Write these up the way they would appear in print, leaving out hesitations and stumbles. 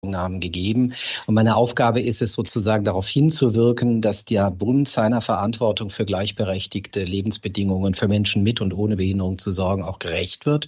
Namen gegeben. Und meine Aufgabe ist es sozusagen darauf hinzuwirken, dass der Bund seiner Verantwortung für gleichberechtigte Lebensbedingungen für Menschen mit und ohne Behinderung zu sorgen auch gerecht wird.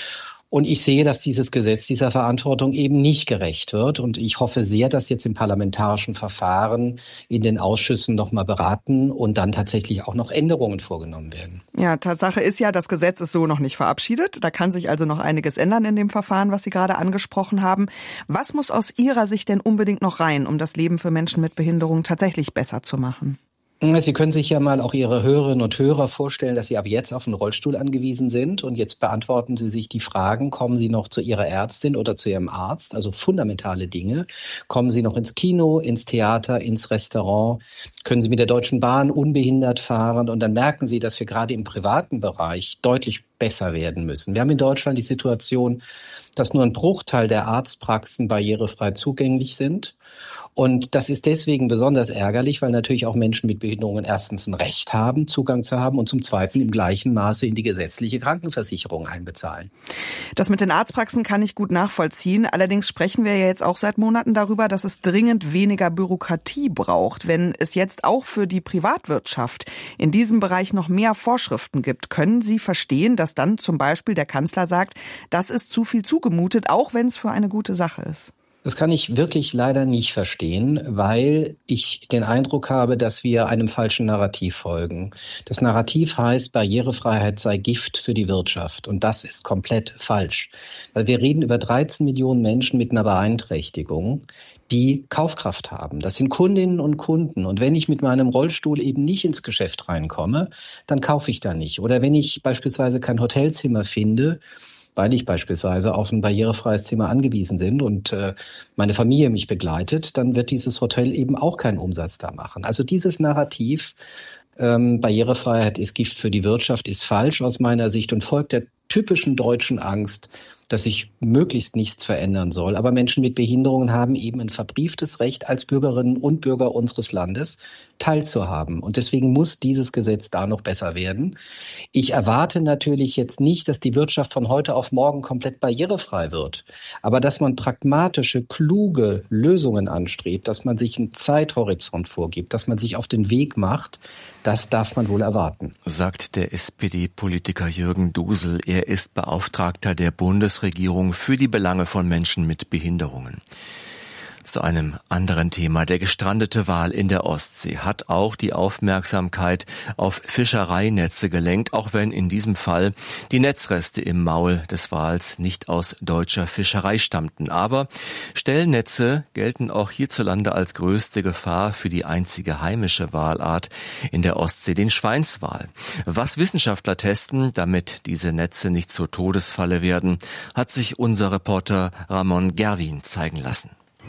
Und ich sehe, dass dieses Gesetz dieser Verantwortung eben nicht gerecht wird. Und ich hoffe sehr, dass jetzt im parlamentarischen Verfahren in den Ausschüssen nochmal beraten und dann tatsächlich auch noch Änderungen vorgenommen werden. Ja, Tatsache ist ja, das Gesetz ist so noch nicht verabschiedet. Da kann sich also noch einiges ändern in dem Verfahren, was Sie gerade angesprochen haben. Was muss aus Ihrer Sicht denn unbedingt noch rein, um das Leben für Menschen mit Behinderung tatsächlich besser zu machen? Sie können sich ja mal auch Ihre Hörerinnen und Hörer vorstellen, dass Sie ab jetzt auf einen Rollstuhl angewiesen sind. Und jetzt beantworten Sie sich die Fragen, kommen Sie noch zu Ihrer Ärztin oder zu Ihrem Arzt? Also fundamentale Dinge. Kommen Sie noch ins Kino, ins Theater, ins Restaurant? Können Sie mit der Deutschen Bahn unbehindert fahren? Und dann merken Sie, dass wir gerade im privaten Bereich deutlich besser werden müssen. Wir haben in Deutschland die Situation, dass nur ein Bruchteil der Arztpraxen barrierefrei zugänglich sind. Und das ist deswegen besonders ärgerlich, weil natürlich auch Menschen mit Behinderungen erstens ein Recht haben, Zugang zu haben und zum Zweiten im gleichen Maße in die gesetzliche Krankenversicherung einbezahlen. Das mit den Arztpraxen kann ich gut nachvollziehen. Allerdings sprechen wir ja jetzt auch seit Monaten darüber, dass es dringend weniger Bürokratie braucht. Wenn es jetzt auch für die Privatwirtschaft in diesem Bereich noch mehr Vorschriften gibt, können Sie verstehen, dass dann zum Beispiel der Kanzler sagt, das ist zu viel zugemutet, auch wenn es für eine gute Sache ist? Das kann ich wirklich leider nicht verstehen, weil ich den Eindruck habe, dass wir einem falschen Narrativ folgen. Das Narrativ heißt, Barrierefreiheit sei Gift für die Wirtschaft. Und das ist komplett falsch. Weil wir reden über 13 Millionen Menschen mit einer Beeinträchtigung, die Kaufkraft haben. Das sind Kundinnen und Kunden. Und wenn ich mit meinem Rollstuhl eben nicht ins Geschäft reinkomme, dann kaufe ich da nicht. Oder wenn ich beispielsweise kein Hotelzimmer finde, weil ich beispielsweise auf ein barrierefreies Zimmer angewiesen bin und meine Familie mich begleitet, dann wird dieses Hotel eben auch keinen Umsatz da machen. Also dieses Narrativ, Barrierefreiheit ist Gift für die Wirtschaft, ist falsch aus meiner Sicht und folgt der typischen deutschen Angst, dass sich möglichst nichts verändern soll. Aber Menschen mit Behinderungen haben eben ein verbrieftes Recht, als Bürgerinnen und Bürger unseres Landes teilzuhaben. Und deswegen muss dieses Gesetz da noch besser werden. Ich erwarte natürlich jetzt nicht, dass die Wirtschaft von heute auf morgen komplett barrierefrei wird. Aber dass man pragmatische, kluge Lösungen anstrebt, dass man sich einen Zeithorizont vorgibt, dass man sich auf den Weg macht, das darf man wohl erwarten. Sagt der SPD-Politiker Jürgen Dusel. Er ist Beauftragter der Bundesregierung für die Belange von Menschen mit Behinderungen. Zu einem anderen Thema. Der gestrandete Wal in der Ostsee hat auch die Aufmerksamkeit auf Fischereinetze gelenkt, auch wenn in diesem Fall die Netzreste im Maul des Wals nicht aus deutscher Fischerei stammten. Aber Stellnetze gelten auch hierzulande als größte Gefahr für die einzige heimische Walart in der Ostsee, den Schweinswal. Was Wissenschaftler testen, damit diese Netze nicht zur Todesfalle werden, hat sich unser Reporter Ramon Gerwin zeigen lassen.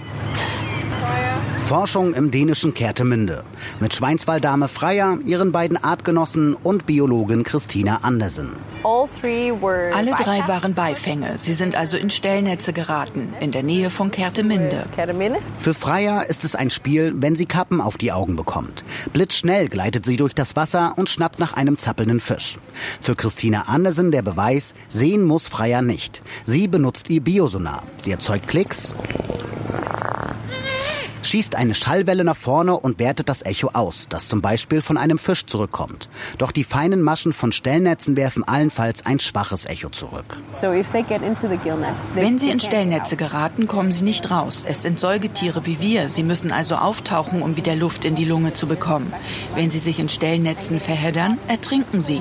Forschung im dänischen Kertemünde. Mit Schweinswaldame Freya, ihren beiden Artgenossen und Biologin Christina Andersen. Alle drei waren Beifänge. Sie sind also in Stellnetze geraten, in der Nähe von Kertemünde. Für Freya ist es ein Spiel, wenn sie Kappen auf die Augen bekommt. Blitzschnell gleitet sie durch das Wasser und schnappt nach einem zappelnden Fisch. Für Christina Andersen der Beweis, sehen muss Freya nicht. Sie benutzt ihr Biosonar. Sie erzeugt Klicks, schießt eine Schallwelle nach vorne und wertet das Echo aus, das zum Beispiel von einem Fisch zurückkommt. Doch die feinen Maschen von Stellnetzen werfen allenfalls ein schwaches Echo zurück. Wenn sie in Stellnetze geraten, kommen sie nicht raus. Es sind Säugetiere wie wir. Sie müssen also auftauchen, um wieder Luft in die Lunge zu bekommen. Wenn sie sich in Stellnetzen verheddern, ertrinken sie.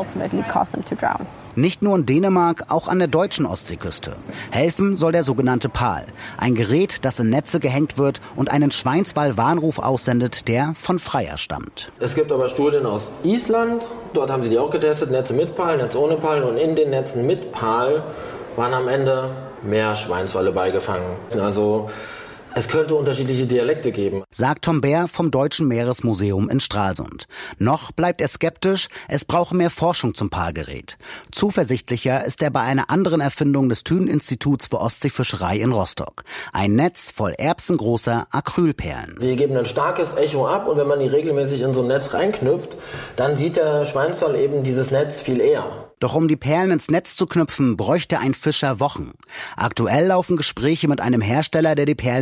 Nicht nur in Dänemark, auch an der deutschen Ostseeküste. Helfen soll der sogenannte PAL. Ein Gerät, das in Netze gehängt wird und einen Schweinswal-Warnruf aussendet, der von Freya stammt. Es gibt aber Studien aus Island. Dort haben sie die auch getestet. Netze mit PAL, Netze ohne PAL. Und in den Netzen mit PAL waren am Ende mehr Schweinswale beigefangen. Also es könnte unterschiedliche Dialekte geben, sagt Tom Bär vom Deutschen Meeresmuseum in Stralsund. Noch bleibt er skeptisch, es brauche mehr Forschung zum PAL-Gerät. Zuversichtlicher ist er bei einer anderen Erfindung des Thünen-Instituts für Ostseefischerei in Rostock. Ein Netz voll erbsengroßer Acrylperlen. Sie geben ein starkes Echo ab und wenn man die regelmäßig in so ein Netz reinknüpft, dann sieht der Schweinswal eben dieses Netz viel eher. Doch um die Perlen ins Netz zu knüpfen, bräuchte ein Fischer Wochen. Aktuell laufen Gespräche mit einem Hersteller, der die Perlen